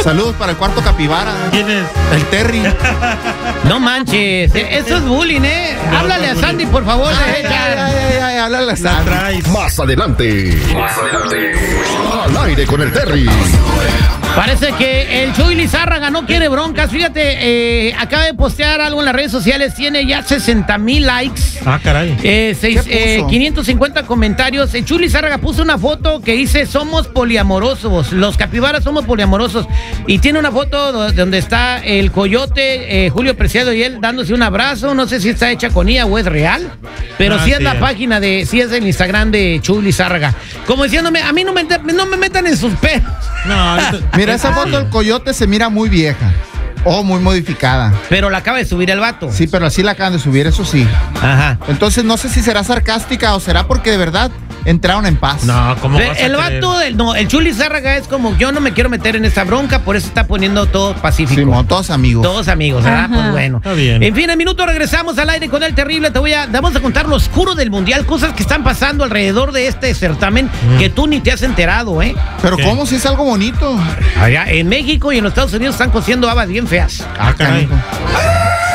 Saludos para el cuarto capibara. ¿Quién es? El Terry. No manches, eso es bullying, ¿eh? Háblale a Sandy, por favor. Háblale a Sandy. Más adelante. Al aire con el Terry. Parece que el Chuy Lizárraga no quiere broncas. Fíjate, acaba de postear algo en las redes sociales. Tiene ya 60,000 likes. Ah, caray. 550 comentarios. El Chuy Lizárraga puso una foto que dice: somos poliamorosos. Los capibaras somos poliamorosos. Y tiene una foto donde está el coyote, Julio Preciado y él dándose un abrazo. No sé si está hecha con ella o es real. Pero sí es la página sí es el Instagram de Chuy Lizárraga. Como diciéndome, a mí no me metan en sus pedos. No, mira, esa foto del coyote se mira muy vieja. O muy modificada. Pero la acaba de subir el vato. Sí, pero así la acaban de subir, eso sí. Ajá. Entonces no sé si será sarcástica o será porque de verdad entraron en paz. No, ¿cómo vas a el vato, el Chuy Lizárraga es como: yo no me quiero meter en esta bronca, por eso está poniendo todo pacífico. Sí, todos amigos. Todos amigos, ¿verdad? Ajá. Pues bueno. Está bien. En fin, en minuto regresamos al aire con El Terrible. Vamos a contar lo oscuro del mundial, cosas que están pasando alrededor de este certamen que tú ni te has enterado, ¿eh? Pero ¿qué? ¿cómo si es algo bonito? Allá en México y en los Estados Unidos están cociendo habas bien feas. Ah, canijo.